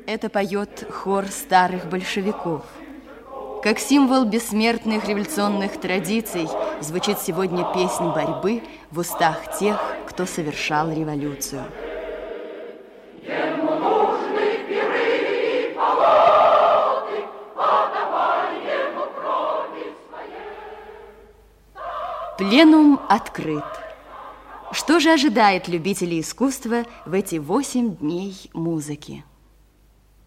Это поет хор старых большевиков. Как символ бессмертных революционных традиций звучит сегодня песнь борьбы в устах тех, кто совершал революцию. Пленум открыт. Что же ожидает любителей искусства в эти 8 дней музыки?